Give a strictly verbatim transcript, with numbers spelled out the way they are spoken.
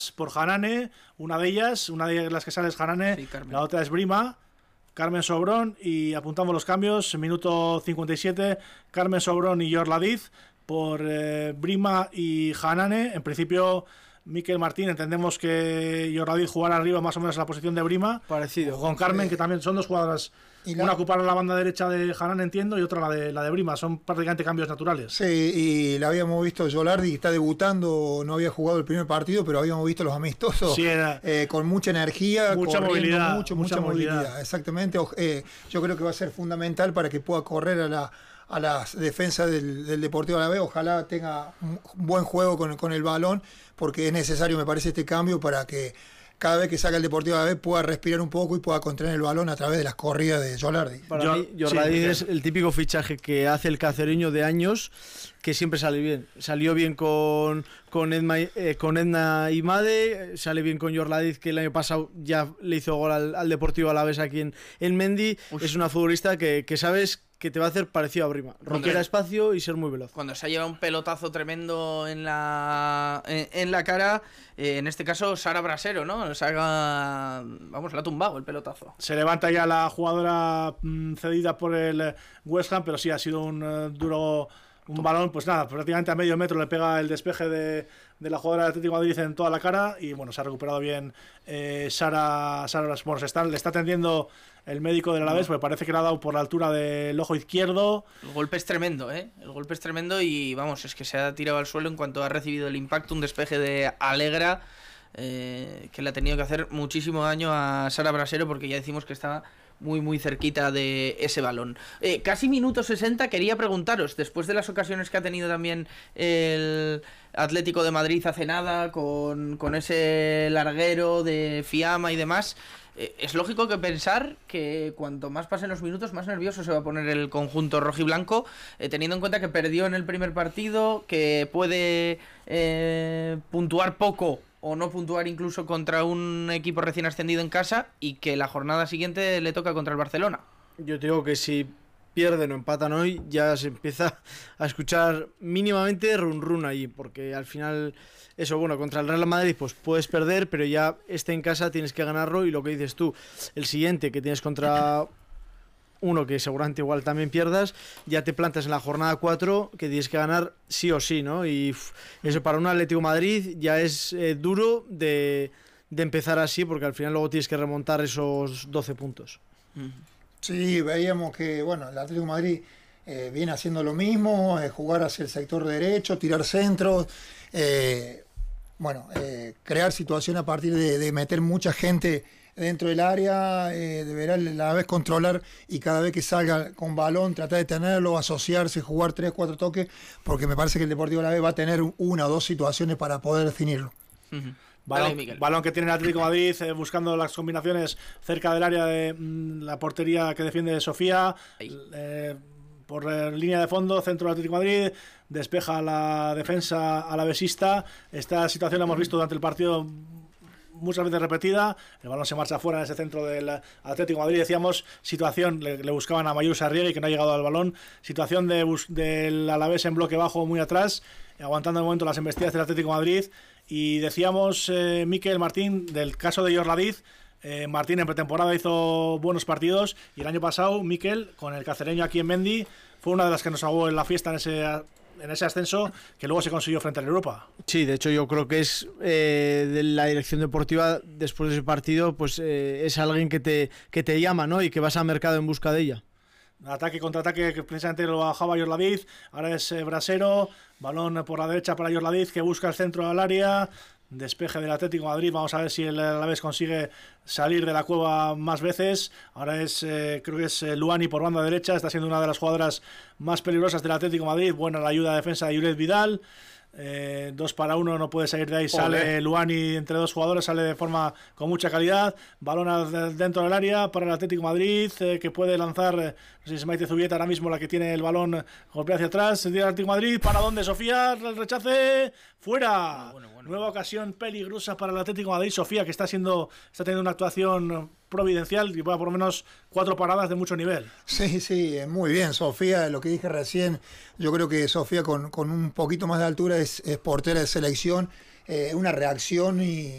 por Hanane, una de ellas, una de las que sale es Hanane, sí, la otra es Brima, Carmen Sobrón, y apuntamos los cambios, minuto cincuenta y siete, Carmen Sobrón y Yorladiz por eh, Brima y Hanane. En principio Miquel Martín, entendemos que Yorladiz jugará arriba más o menos en la posición de Brima, parecido con Carmen, que también son dos jugadoras, la... una ocupará la banda derecha de Hanane, entiendo, y otra la de la de Brima, son prácticamente cambios naturales. Sí, y la habíamos visto Yolardi, que está debutando, no había jugado el primer partido, pero habíamos visto los amistosos, sí, era... eh, con mucha energía, mucha movilidad, mucho, mucha, mucha movilidad. movilidad, exactamente. Eh, yo creo que va a ser fundamental para que pueda correr a la a las defensas del, del Deportivo Alavés. Ojalá tenga un buen juego con, con el balón, porque es necesario, me parece, este cambio para que cada vez que saca el Deportivo Alavés pueda respirar un poco y pueda contener el balón a través de las corridas de Yolardi. Para Yo, mí, Yolardi sí, es el típico fichaje que hace el cacereño de años, que siempre sale bien. Salió bien con, con, Edma, eh, con Edna Imade, sale bien con Yorladiz, que el año pasado ya le hizo gol al, al Deportivo Alavés aquí en, en Mendy. Uf. Es una futbolista que, que sabes que te va a hacer parecido a Brima, romper a espacio y ser muy veloz. Cuando se ha llevado un pelotazo tremendo en la en, en la cara, eh, en este caso Sara Brasero, ¿no? Sara, vamos, la ha tumbado el pelotazo. Se levanta ya la jugadora mmm, cedida por el West Ham, pero sí ha sido un uh, duro... Un balón, pues nada, prácticamente a medio metro le pega el despeje de, de la jugadora de Atlético de Madrid en toda la cara, y bueno, se ha recuperado bien eh, Sara, Sara bueno, se está, le está atendiendo el médico del Alavés, porque parece que le ha dado por la altura del ojo izquierdo. El golpe es tremendo, ¿eh? El golpe es tremendo y vamos, es que se ha tirado al suelo en cuanto ha recibido el impacto, un despeje de Alegra, eh, que le ha tenido que hacer muchísimo daño a Sara Brasero, porque ya decimos que estaba muy muy cerquita de ese balón. Eh, casi minuto sesenta, quería preguntaros, después de las ocasiones que ha tenido también el Atlético de Madrid hace nada, con, con ese larguero de Fiamma y demás, eh, es lógico que pensar que cuanto más pasen los minutos, más nervioso se va a poner el conjunto rojiblanco, eh, teniendo en cuenta que perdió en el primer partido, que puede eh, puntuar poco o no puntuar incluso contra un equipo recién ascendido en casa, y que la jornada siguiente le toca contra el Barcelona. Yo te digo que si pierden o empatan hoy, ya se empieza a escuchar mínimamente run run allí, porque al final, eso, bueno, contra el Real Madrid pues puedes perder, pero ya este en casa tienes que ganarlo, y lo que dices tú, el siguiente que tienes contra uno que seguramente igual también pierdas, ya te plantas en la jornada cuatro que tienes que ganar sí o sí, ¿no? Y uf, eso para un Atlético Madrid ya es eh, duro de, de empezar así, porque al final luego tienes que remontar esos doce puntos. Sí, veíamos que, bueno, el Atlético Madrid eh, viene haciendo lo mismo, eh, jugar hacia el sector derecho, tirar centros, eh, bueno, eh, crear situación a partir de, de meter mucha gente dentro del área, eh, deberá a la vez controlar, y cada vez que salga con balón tratar de tenerlo, asociarse, jugar tres, cuatro toques, porque me parece que el Deportivo Alavés va a tener una o dos situaciones para poder definirlo. Uh-huh. Balón, Dale, balón que tiene el Atlético de Madrid, eh, buscando las combinaciones cerca del área de mmm, la portería que defiende Sofía, eh, por eh, línea de fondo, centro del Atlético de Madrid, despeja la defensa alavesista. Esta situación la hemos visto durante el partido muchas veces repetida, el balón se marcha fuera en ese centro del Atlético de Madrid, decíamos, situación, le, le buscaban a Mayur Sarriegi, que no ha llegado al balón, situación de bus, del Alavés en bloque bajo muy atrás, aguantando el momento las embestidas del Atlético de Madrid, y decíamos, eh, Miquel Martín, del caso de Yorladiz. eh, Martín en pretemporada hizo buenos partidos, y el año pasado, Miquel, con el cacereño aquí en Mendy, fue una de las que nos ahogó en la fiesta en ese... en ese ascenso que luego se consiguió frente a la Europa. Sí, de hecho yo creo que es eh, de la dirección deportiva, después de ese partido, pues eh, es alguien que te, que te llama, ¿no? Y que vas al mercado en busca de ella. Ataque contra ataque, que precisamente lo bajaba Yorladiz, ahora es eh, Brasero, balón por la derecha para Yorladiz, que busca el centro al área, despeje del Atlético de Madrid. Vamos a ver si el Alavés consigue salir de la cueva más veces. Ahora es, eh, creo que es eh, Luani por banda derecha, está siendo una de las jugadoras más peligrosas del Atlético de Madrid. Buena la ayuda de defensa de Juliet Vidal. Eh, dos para uno, no puede salir de ahí. Sale Olé. Luani entre dos jugadores, sale de forma con mucha calidad. Balón dentro del área para el Atlético de Madrid, eh, que puede lanzar, eh, no sé si es Maite Zubieta ahora mismo la que tiene el balón, golpea hacia atrás. El Atlético de Madrid, ¿para dónde? Sofía, el rechace, fuera. Bueno, bueno, bueno. Nueva ocasión peligrosa para el Atlético de Madrid. Sofía, que está siendo, está teniendo una actuación providencial, y va por lo menos cuatro paradas de mucho nivel. Sí, sí, muy bien Sofía, lo que dije recién, yo creo que Sofía con, con un poquito más de altura es, es portera de selección, eh, una reacción y